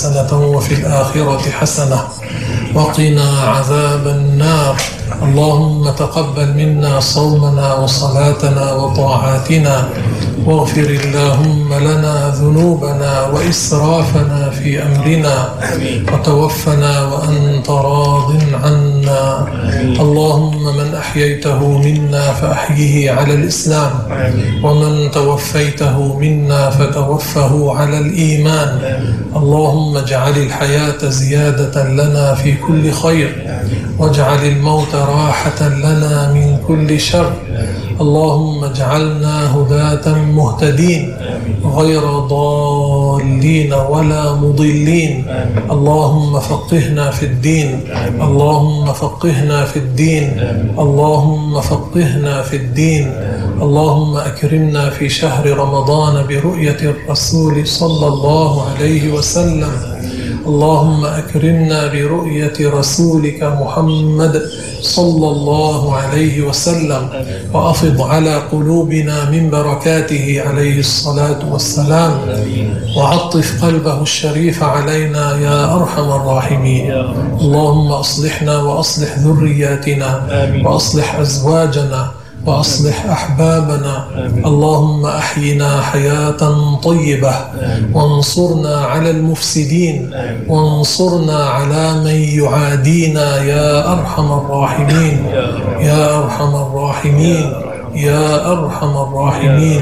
حسنة وفي الآخرة حسنة وقنا عذاب النار. اللهم تقبل منا صومنا وصلاتنا وطاعاتنا، واغفر اللهم لنا ذنوبنا وإسرافنا في أمرنا، وتوفنا وأنت راض عنا. اللهم من أحييته منا فأحيه على الإسلام، ومن توفيته منا فتوفه على الإيمان. اللهم اجعل الحياة زيادة لنا في كل خير، واجعل الموت راحة لنا من كل شر. اللهم اجعلنا هداة مهتدين غير ضالين ولا مضلين. اللهم فقهنا في الدين، اللهم فقهنا في الدين، اللهم فقهنا في الدين. اللهم أكرمنا في شهر رمضان برؤية الرسول صلى الله عليه وسلم. اللهم أكرمنا برؤية رسولك محمد صلى الله عليه وسلم، وأفض على قلوبنا من بركاته عليه الصلاة والسلام، وعطف قلبه الشريف علينا يا أرحم الراحمين. اللهم أصلحنا وأصلح ذرياتنا، وأصلح أزواجنا، وأصلح أحبابنا. اللهم أحينا حياة طيبة، وانصرنا على المفسدين، وانصرنا على من يعادينا يا أرحم الراحمين، يا أرحم الراحمين، يا أرحم الراحمين.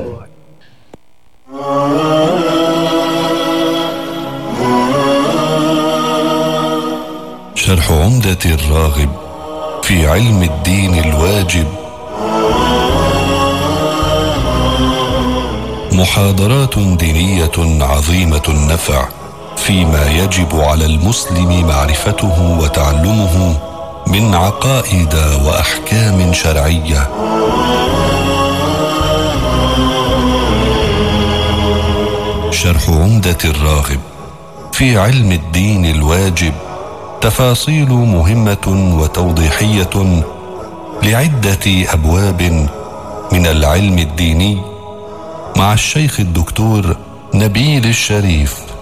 شرح عمدة الراغب في علم الدين الواجب. محاضرات دينية عظيمة النفع فيما يجب على المسلم معرفته وتعلمه من عقائد وأحكام شرعية. شرح عمدة الراغب في علم الدين الواجب، تفاصيل مهمة وتوضيحية لعدة أبواب من العلم الديني، مع الشيخ الدكتور نبيل الشريف.